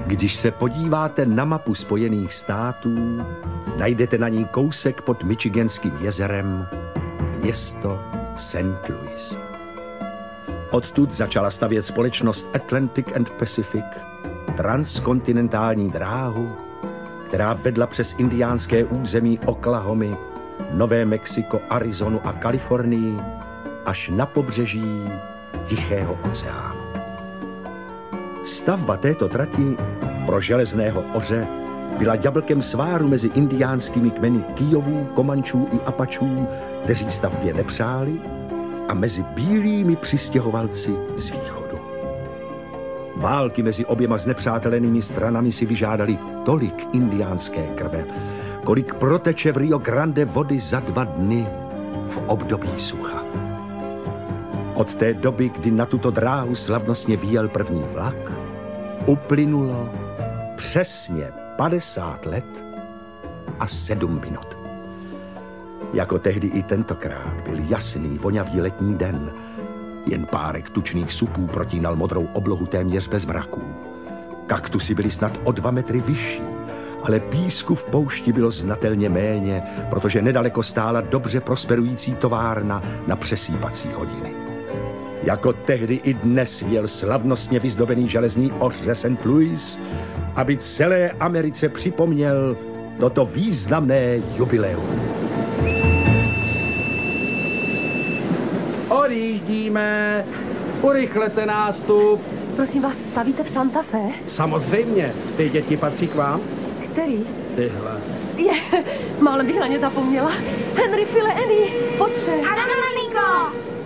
Když se podíváte na mapu Spojených států, najdete na ní kousek pod Michiganským jezerem město St. Louis. Odtud začala stavět společnost Atlantic and Pacific transkontinentální dráhu, která vedla přes indiánské území Oklahomy, Nové Mexiko, Arizonu a Kalifornii až na pobřeží Tichého oceánu. Stavba této trati pro železného oře byla jablkem sváru mezi indiánskými kmeny Kijovů, Komančů i Apačů, kteří stavbě nepřáli, a mezi bílými přistěhovalci z východu. Války mezi oběma znepřátelenými stranami si vyžádali tolik indiánské krve, kolik proteče v Rio Grande vody za 2 dny v období sucha. Od té doby, kdy na tuto dráhu slavnostně vyjel první vlak, uplynulo přesně 50 let a 7 minut. Jako tehdy i tentokrát byl jasný, vonavý letní den. Jen párek tučných supů protínal modrou oblohu téměř bez mraků. Kaktusy byly snad o 2 metry vyšší, ale písku v poušti bylo znatelně méně, protože nedaleko stála dobře prosperující továrna na přesýpací hodiny. Jako tehdy i dnes jel slavnostně vyzdobený železný oř ze St. Louis, aby celé Americe připomněl toto významné jubileum. Odjíždíme, urychlete nástup. Prosím vás, stavíte v Santa Fe? Samozřejmě, ty děti patří k vám? Který? Tyhle. Málem bych na ně zapomněla. Henry, Phile, Annie, pojďte. Ano, maminko.